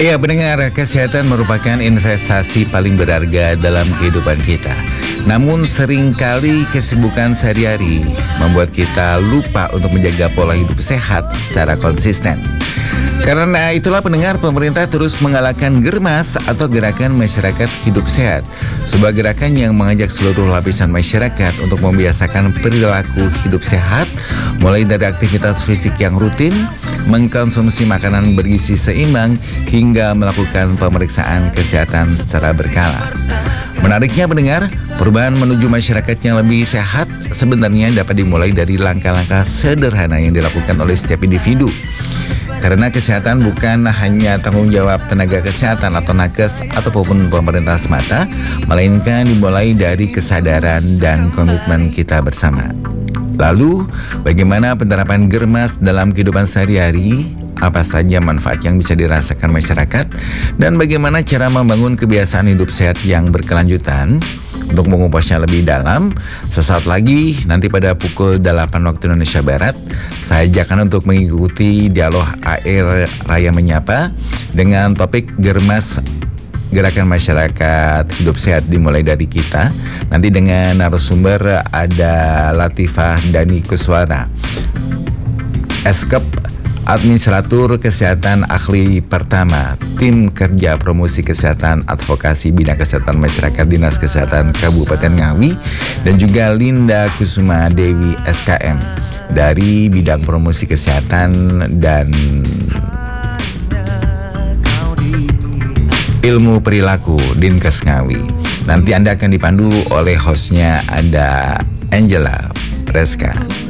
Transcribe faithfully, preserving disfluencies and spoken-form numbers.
Iya, pendengar, kesehatan merupakan investasi paling berharga dalam kehidupan kita. Namun seringkali kesibukan sehari-hari membuat kita lupa untuk menjaga pola hidup sehat secara konsisten. Karena itulah pendengar, pemerintah terus menggalakkan Germas atau Gerakan Masyarakat Hidup Sehat. Sebuah gerakan yang mengajak seluruh lapisan masyarakat untuk membiasakan perilaku hidup sehat, mulai dari aktivitas fisik yang rutin, mengkonsumsi makanan bergizi seimbang, hingga melakukan pemeriksaan kesehatan secara berkala. Menariknya pendengar, perubahan menuju masyarakat yang lebih sehat sebenarnya dapat dimulai dari langkah-langkah sederhana yang dilakukan oleh setiap individu. Karena kesehatan bukan hanya tanggung jawab tenaga kesehatan atau nakes ataupun pemerintah semata, melainkan dimulai dari kesadaran dan komitmen kita bersama. Lalu, bagaimana penerapan Germas dalam kehidupan sehari-hari? Apa saja manfaat yang bisa dirasakan masyarakat? Dan bagaimana cara membangun kebiasaan hidup sehat yang berkelanjutan? Untuk mengupas lebih dalam, sesaat lagi nanti pada pukul delapan waktu Indonesia Barat, saya ajakan untuk mengikuti dialog A R Raya Menyapa dengan topik Germas Gerakan Masyarakat Hidup Sehat dimulai dari kita. Nanti dengan narasumber ada Latifah Dani Kuswara, Eskep Administratur Kesehatan Ahli Pertama, Tim Kerja Promosi Kesehatan Advokasi Bidang Kesehatan Masyarakat Dinas Kesehatan Kabupaten Ngawi, dan juga Linda Kusuma Dewi S K M dari Bidang Promosi Kesehatan dan Ilmu Perilaku Dinkes Ngawi. Nanti Anda akan dipandu oleh hostnya, ada Angela Preska.